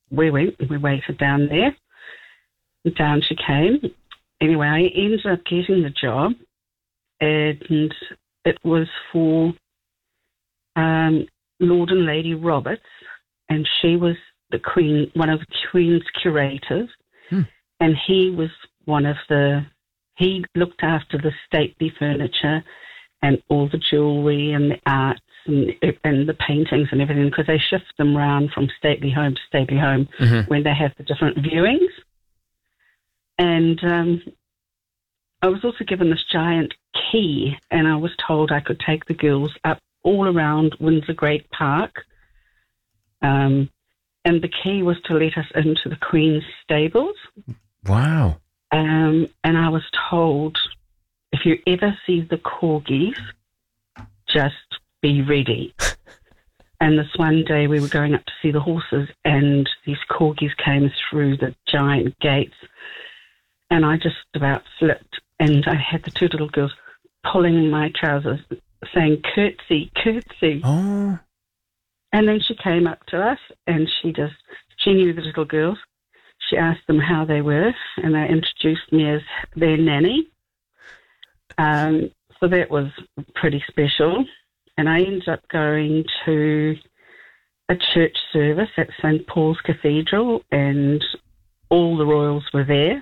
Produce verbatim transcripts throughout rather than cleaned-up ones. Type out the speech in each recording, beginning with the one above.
we went and we waited down there. And down she came. Anyway, I ended up getting the job, and it was for um, Lord and Lady Roberts, and she was the Queen, one of the Queen's curators, hmm. and he was one of the, he looked after the stately furniture and all the jewellery and the arts and, and the paintings and everything, because they shift them around from stately home to stately home mm-hmm. when they have the different viewings. And um, I was also given this giant key, and I was told I could take the girls up all around Windsor Great Park. Um, and the key was to let us into the Queen's stables. Wow. Um, and I was told, if you ever see the corgis, just be ready. And this one day we were going up to see the horses, and these corgis came through the giant gates, and I just about slipped, and I had the two little girls pulling my trousers, saying, curtsy, curtsy. Oh. And then she came up to us, and she just, she knew the little girls. She asked them how they were, and they introduced me as their nanny. Um, so that was pretty special. And I ended up going to a church service at Saint Paul's Cathedral, and all the royals were there.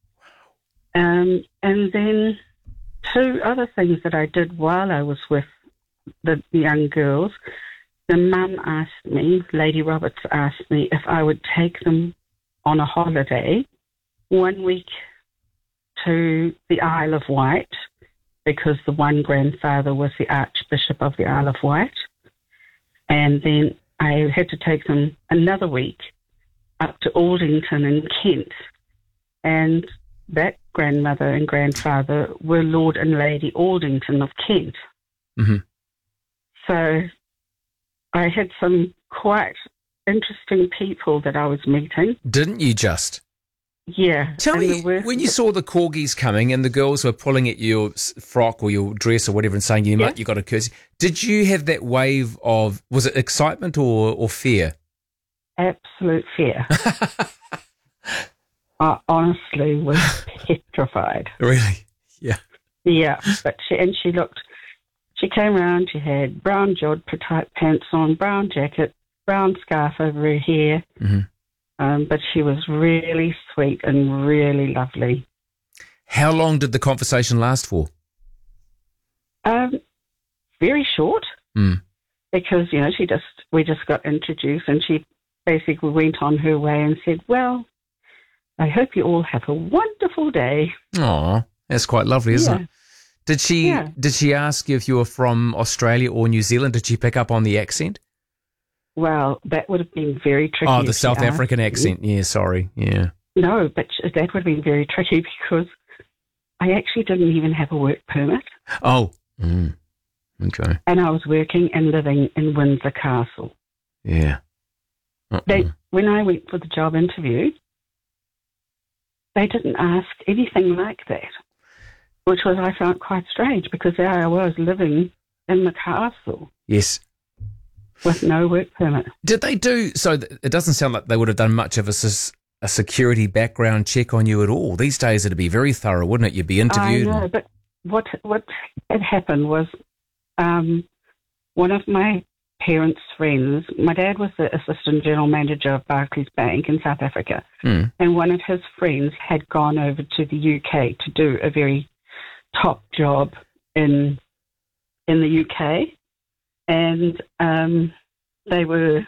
Um, and then two other things that I did while I was with the young girls. The mum asked me, Lady Roberts asked me, if I would take them on a holiday one week to the Isle of Wight, because the one grandfather was the Archbishop of the Isle of Wight. And then I had to take them another week up to Aldington in Kent. And that grandmother and grandfather were Lord and Lady Aldington of Kent. Mm-hmm. So I had some quite interesting people that I was meeting. Didn't you just? Yeah. Tell me, when you saw the corgis coming and the girls were pulling at your frock or your dress or whatever and saying, you yeah. might, you got a curtsy, did you have that wave of, was it excitement or, or fear? Absolute fear. I honestly was petrified. Really? Yeah. Yeah, but she, and she looked, she came around, she had brown jodhpur-type pants on, brown jacket, brown scarf over her hair, mm-hmm. um, but she was really sweet and really lovely. How long did the conversation last for? Um, very short, mm. because, you know, she just, we just got introduced, and she basically went on her way and said, well, I hope you all have a wonderful day. Oh, that's quite lovely, isn't yeah. it? Did she yeah. did she ask you if you were from Australia or New Zealand? Did she pick up on the accent? Well, that would have been very tricky. Oh, the South African accent. Yeah, sorry. Yeah. No, but that would have been very tricky because I actually didn't even have a work permit. Oh, mm. Okay. And I was working and living in Windsor Castle. Yeah. Uh-uh. They, when I went for the job interview, they didn't ask anything like that, which was, I found quite strange, because there I was living in the castle. Yes. With no work permit. Did they do, so it doesn't sound like they would have done much of a, a security background check on you at all. These days it'd be very thorough, wouldn't it? You'd be interviewed. I know, but what, what had happened was um, one of my parents' friends, my dad was the assistant general manager of Barclays Bank in South Africa, mm. and one of his friends had gone over to the U K to do a very top job in in the U K, and um, they were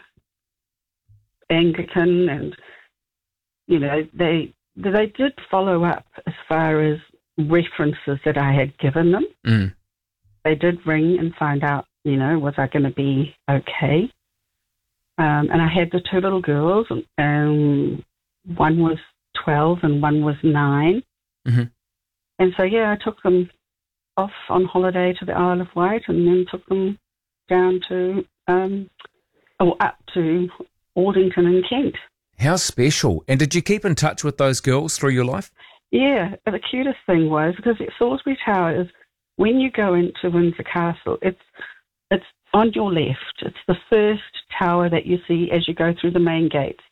Anglican, and you know they they did follow up as far as references that I had given them. Mm. They did ring and find out, you know, was I going to be okay? Um, and I had the two little girls, and one was twelve and one was nine. Mm-hmm. And so, yeah, I took them off on holiday to the Isle of Wight, and then took them down to, um, or up to Aldington in Kent. How special. And did you keep in touch with those girls through your life? Yeah, but the cutest thing was, because at Salisbury Tower is, when you go into Windsor Castle, it's it's on your left. It's the first tower that you see as you go through the main gates.